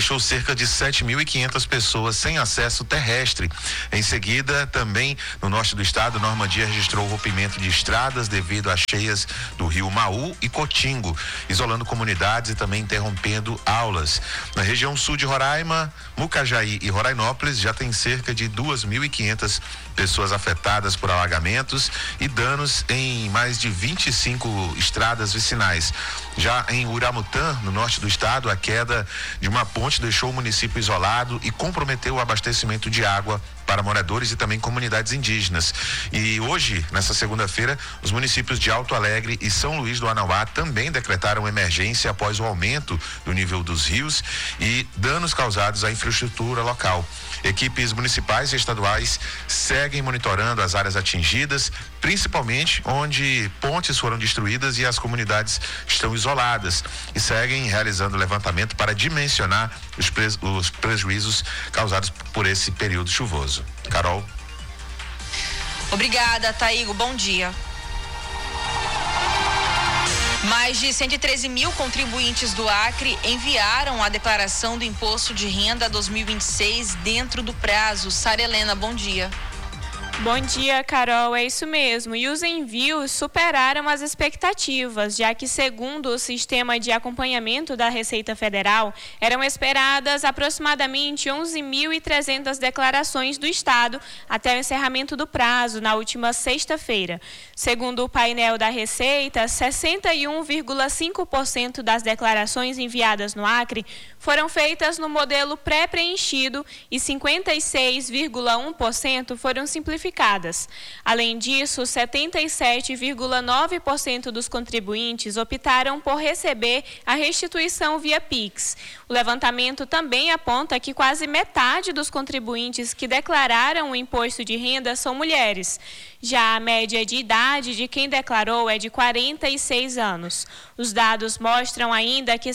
deixou cerca de 7.500 pessoas sem acesso terrestre. Em seguida, também no norte do estado, Normandia registrou o rompimento de estradas devido às cheias do rio Maú e Cotingo, isolando comunidades e também interrompendo aulas. Na região sul de Roraima, Mucajaí e Rorainópolis já tem cerca de 2.500 pessoas afetadas por alagamentos e danos em mais de 25 estradas vicinais. Já em Uramutã, no norte do estado, a queda de uma ponte deixou o município isolado e comprometeu o abastecimento de água para moradores e também comunidades indígenas. E hoje, nessa segunda-feira, os municípios de Alto Alegre e São Luís do Anauá também decretaram emergência após o aumento do nível dos rios e danos causados à infraestrutura local. Equipes municipais e estaduais seguem monitorando as áreas atingidas, principalmente onde pontes foram destruídas e as comunidades estão isoladas, e seguem realizando levantamento para dimensionar os prejuízos causados por esse período chuvoso. Carol. Obrigada, Taigo. Bom dia. Mais de 113 mil contribuintes do Acre enviaram a declaração do Imposto de Renda 2026 dentro do prazo. Sara Helena, bom dia. Bom dia, Carol, é isso mesmo. E os envios superaram as expectativas, já que, segundo o sistema de acompanhamento da Receita Federal, eram esperadas aproximadamente 11.300 declarações do Estado até o encerramento do prazo, na última sexta-feira. Segundo o painel da Receita, 61,5% das declarações enviadas no Acre foram feitas no modelo pré-preenchido e 56,1% foram simplificadas. Além disso, 77,9% dos contribuintes optaram por receber a restituição via Pix. O levantamento também aponta que quase metade dos contribuintes que declararam o imposto de renda são mulheres. Já a média de idade de quem declarou é de 46 anos. Os dados mostram ainda que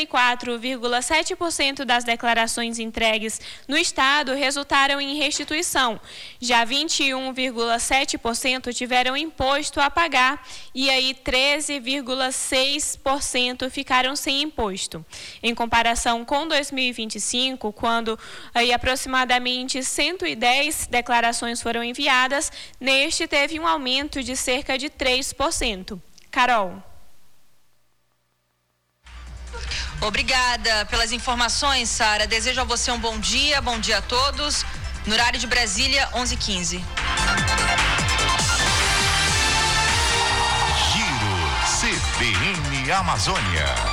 64,7% das declarações entregues no estado resultaram em restituição. Já 21,7% tiveram imposto a pagar e aí 13,6% ficaram sem imposto. Em comparação com 2025, quando aí aproximadamente 110 declarações foram enviadas, neste teve um aumento de cerca de 3%. Carol. Obrigada pelas informações, Sara. Desejo a você um bom dia a todos. No horário de Brasília, 11h15. Giro CBN Amazônia.